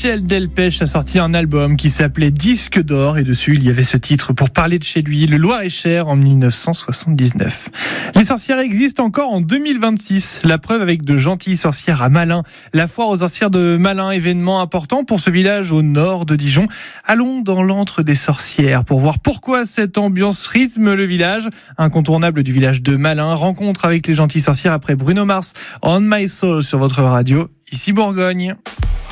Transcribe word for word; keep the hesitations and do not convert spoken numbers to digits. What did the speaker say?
Michel Delpech a sorti un album qui s'appelait Disque d'or et dessus il y avait ce titre pour parler de chez lui, le Loir-et-Cher en dix-neuf cent soixante-dix-neuf. Les sorcières existent encore en deux mille vingt-six, la preuve avec de gentilles sorcières à Malin. La foire aux sorcières de Malin, événement important pour ce village au nord de Dijon. Allons dans l'antre des sorcières pour voir pourquoi cette ambiance rythme le village. Incontournable du village de Malin, rencontre avec les gentilles sorcières après Bruno Mars, On My Soul sur votre radio, ici Bourgogne.